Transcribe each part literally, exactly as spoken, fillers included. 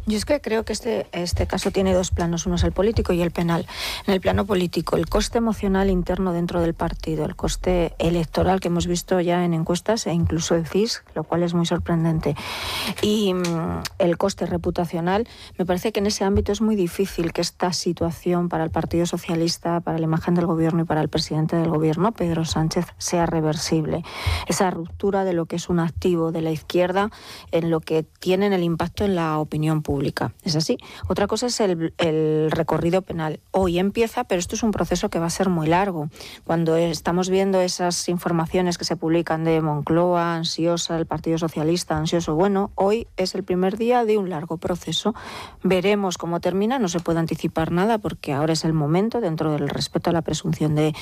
Yo es que creo que este, este caso tiene dos planos, uno es el político y el penal. En el plano político, el coste emocional interno dentro del partido, el coste electoral que hemos visto ya en encuestas e incluso en C I S, lo cual es muy sorprendente. Y mmm, el coste reputacional, me parece que en ese ámbito es muy difícil que esta situación para el Partido Socialista, para la imagen del gobierno y para el presidente del gobierno, Pedro Sánchez, sea reversible. Esa ruptura de lo que es un activo de la izquierda en lo que tienen el impacto en la opinión pública. Pública. Es así. Otra cosa es el, el recorrido penal. Hoy empieza, pero esto es un proceso que va a ser muy largo. Cuando estamos viendo esas informaciones que se publican de Moncloa, ansiosa, el Partido Socialista, ansioso, bueno, hoy es el primer día de un largo proceso. Veremos cómo termina, no se puede anticipar nada porque ahora es el momento dentro del respeto a la presunción de,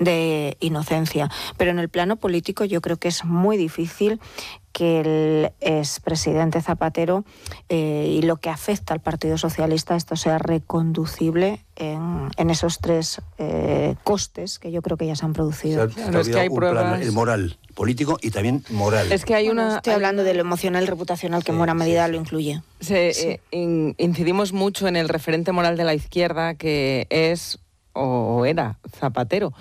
de inocencia. Pero en el plano político yo creo que es muy difícil que el expresidente Zapatero eh, y lo que afecta al Partido Socialista esto sea reconducible en, en esos tres eh, costes que yo creo que ya se han producido. O sea, claro, es que hay pruebas... plan, el moral, político y también moral. Es que hay una... Bueno, estoy hablando de lo emocional y reputacional que en buena medida sí, sí. lo incluye. Se, sí. eh, in, incidimos mucho en el referente moral de la izquierda que es o era Zapatero.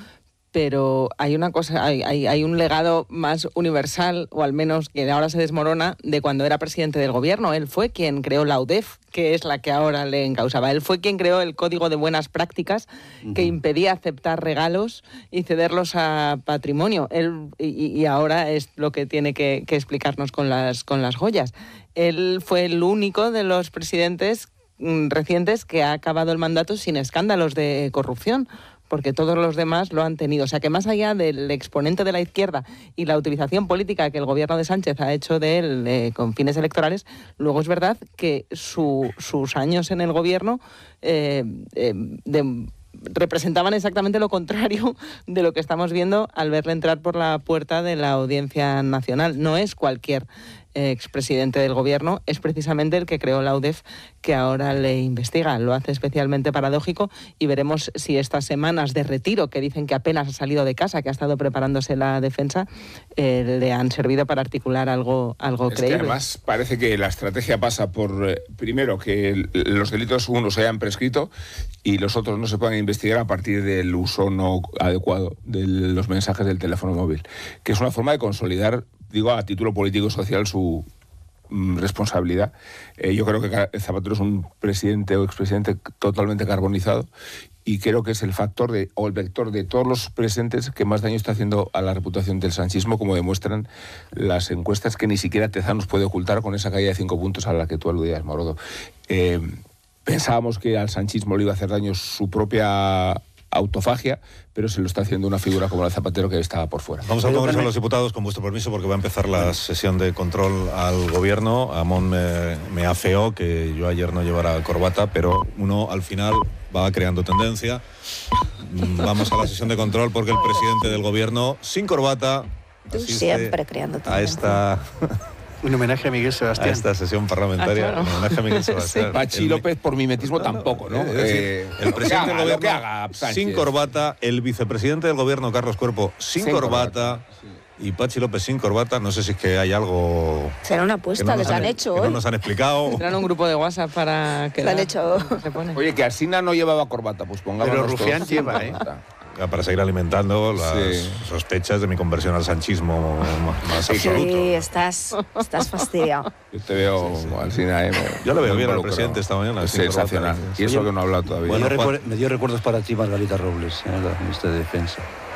Pero hay una cosa, hay, hay, hay un legado más universal, o al menos que ahora se desmorona, de cuando era presidente del gobierno. Él fue quien creó la U D E F, que es la que ahora le encausaba. Él fue quien creó el Código de Buenas Prácticas, que uh-huh. impedía aceptar regalos y cederlos a patrimonio. Él, y, y ahora es lo que tiene que, que explicarnos con las, con las joyas. Él fue el único de los presidentes mm, recientes que ha acabado el mandato sin escándalos de corrupción, porque todos los demás lo han tenido. O sea que más allá del exponente de la izquierda y la utilización política que el gobierno de Sánchez ha hecho de él eh, con fines electorales, luego es verdad que su, sus años en el gobierno eh, eh, de, representaban exactamente lo contrario de lo que estamos viendo al verle entrar por la puerta de la Audiencia Nacional. No es cualquier expresidente del gobierno, es precisamente el que creó la U D E F que ahora le investiga. Lo hace especialmente paradójico y veremos si estas semanas de retiro, que dicen que apenas ha salido de casa, que ha estado preparándose la defensa, eh, le han servido para articular algo, algo es creíble. Que además parece que la estrategia pasa por, eh, primero, que los delitos unos se hayan prescrito y los otros no se puedan investigar a partir del uso no adecuado de los mensajes del teléfono móvil, que es una forma de consolidar, digo, a título político y social su mm, responsabilidad. Eh, yo creo que Zapatero es un presidente o expresidente totalmente carbonizado y creo que es el factor de, o el vector de todos los presentes que más daño está haciendo a la reputación del sanchismo, como demuestran las encuestas que ni siquiera Tezanos puede ocultar con esa caída de cinco puntos a la que tú aludías, Morodo. Eh, pensábamos que al sanchismo le iba a hacer daño su propia autofagia, pero se lo está haciendo una figura como la de Zapatero que estaba por fuera. Vamos al Congreso de los Diputados, con vuestro permiso, porque va a empezar la sesión de control al gobierno. Amón me, me afeó que yo ayer no llevara corbata, pero uno al final va creando tendencia. Vamos a la sesión de control porque el presidente del gobierno, sin corbata, Tú siempre creando tendencia. A esta... Un homenaje a Miguel Sebastián. A esta sesión parlamentaria, ah, claro. Un homenaje a Miguel Sebastián. Sí. Pachi el, López por mimetismo no, tampoco, ¿no? Es decir, eh, el presidente haga, del gobierno haga, sin corbata, el vicepresidente del gobierno, Carlos Cuerpo, sin, sin corbata, corbata sí. Y Pachi López sin corbata. No sé si es que hay algo... Será una apuesta que, no que se han, han hecho que hoy. No nos han explicado. Tendrán un grupo de WhatsApp para que... Se han hecho... Se pone. Oye, que Arsina no llevaba corbata, pues pongamos. Pero Rufián lleva, ¿eh? Para seguir alimentando las sí. sospechas de mi conversión al sanchismo más sí, absoluto. Sí, estás, estás fastidiado. Yo te veo sí, sí. al Sina, ¿eh? Yo lo veo bien al presidente esta mañana. Es sensacional. Y eso que no ha hablado todavía. Bueno, recuer- me dio recuerdos para ti, Margarita Robles, ¿eh? La ministra de Defensa.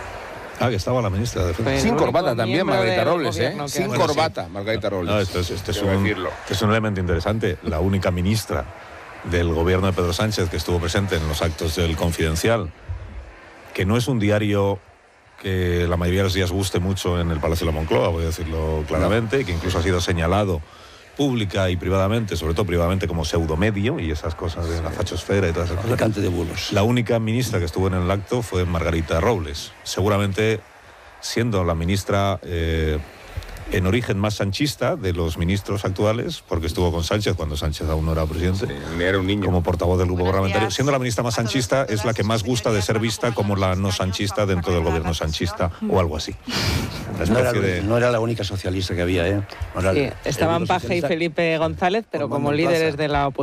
Ah, que estaba la ministra de Defensa. Pues sin corbata también, Margarita Robles, ¿eh? Sin bueno, corbata, sí. Margarita Robles. No, esto es, esto es, un, esto es un elemento interesante. La única ministra del gobierno de Pedro Sánchez que estuvo presente en los actos del Confidencial, que no es un diario que la mayoría de los días guste mucho en el Palacio de la Moncloa, voy a decirlo claramente, no. Que incluso ha sido señalado pública y privadamente, sobre todo privadamente, como pseudomedio y esas cosas de la fachosfera y todas esas cosas. Cante de bulos. La única ministra que estuvo en el acto fue Margarita Robles, seguramente siendo la ministra eh, en origen más sanchista de los ministros actuales, porque estuvo con Sánchez cuando Sánchez aún no era presidente, sí, era un niño. Como portavoz del grupo parlamentario. Siendo la ministra más sanchista, es la que más gusta de ser vista como la no sanchista dentro del gobierno sanchista o algo así. No era, de... no era la única socialista que había, ¿eh? No sí, estaban Paje y Felipe González, pero como líderes de la oposición.